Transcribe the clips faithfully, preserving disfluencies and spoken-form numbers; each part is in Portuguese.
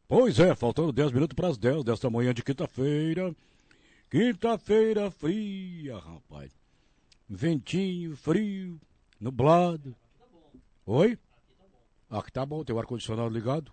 Pois é, faltando dez minutos para as dez desta manhã de quinta-feira. Quinta-feira fria, rapaz. Ventinho, frio, nublado. Oi? Aqui tá bom, tem o ar-condicionado ligado.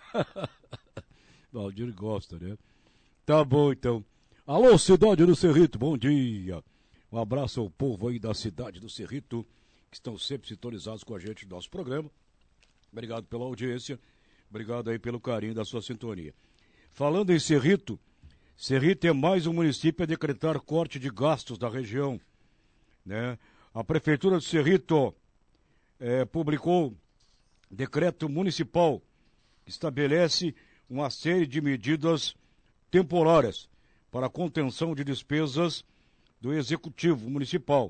Valdir gosta, né? Tá bom, então. Alô, cidade do Cerrito, bom dia. Um abraço ao povo aí da cidade do Cerrito, que estão sempre sintonizados com a gente no nosso programa. Obrigado pela audiência. Obrigado aí pelo carinho da sua sintonia. Falando em Cerrito, Cerrito é mais um município a decretar corte de gastos da região, né? A Prefeitura de Cerrito é, publicou decreto municipal que estabelece uma série de medidas temporárias para a contenção de despesas do Executivo Municipal.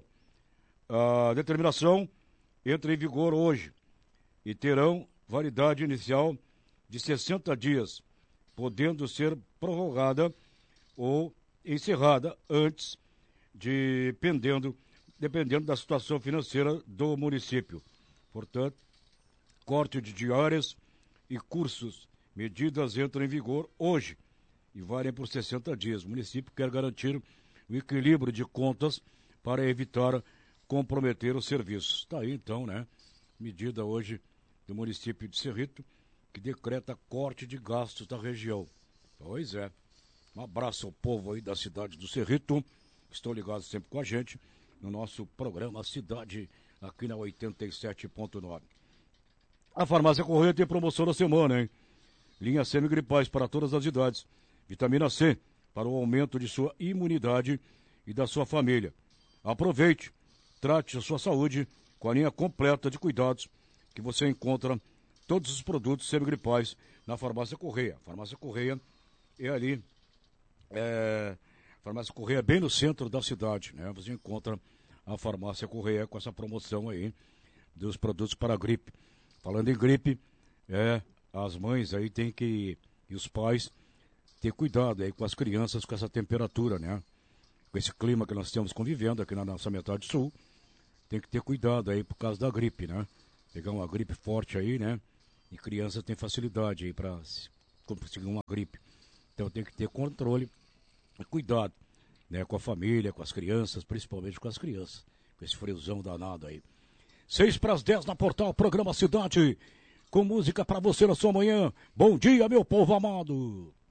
A determinação entra em vigor hoje e terão validade inicial de sessenta dias, podendo ser prorrogada ou encerrada antes, de, dependendo, dependendo da situação financeira do município. Portanto, corte de diárias e cursos, medidas entram em vigor hoje e valem por sessenta dias. O município quer garantir o equilíbrio de contas para evitar comprometer os serviços. Está aí então, né? Medida hoje do município de Cerrito, que decreta corte de gastos da região. Pois é. Um abraço ao povo aí da cidade do Cerrito, que estão ligados sempre com a gente, no nosso programa Cidade, aqui na oitenta e sete ponto nove. A Farmácia Correia tem promoção da semana, hein? Linha semigripais para todas as idades. Vitamina C, para o aumento de sua imunidade e da sua família. Aproveite, trate a sua saúde com a linha completa de cuidados que você encontra todos os produtos semigripais na Farmácia Correia. A Farmácia Correia é ali, é, a Farmácia Correia é bem no centro da cidade, né? Você encontra a Farmácia Correia com essa promoção aí dos produtos para a gripe. Falando em gripe, é, as mães aí têm que, e os pais, ter cuidado aí com as crianças com essa temperatura, né? Com esse clima que nós estamos convivendo aqui na nossa metade sul, tem que ter cuidado aí por causa da gripe, né? Pegar uma gripe forte aí, né? E crianças têm facilidade aí para conseguir uma gripe. Então tem que ter controle e cuidado, né? Com a família, com as crianças, principalmente com as crianças. Com esse friozão danado aí. Seis para as dez na Portal, programa Cidade, com música para você na sua manhã. Bom dia, meu povo amado.